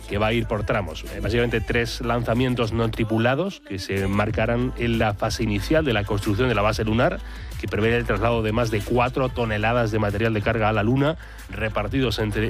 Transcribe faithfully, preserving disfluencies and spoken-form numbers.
que va a ir por tramos. Eh, básicamente tres lanzamientos no tripulados que se marcarán en la fase inicial de la construcción de la base lunar, que prevé el traslado de más de cuatro toneladas de material de carga a la Luna, repartidos entre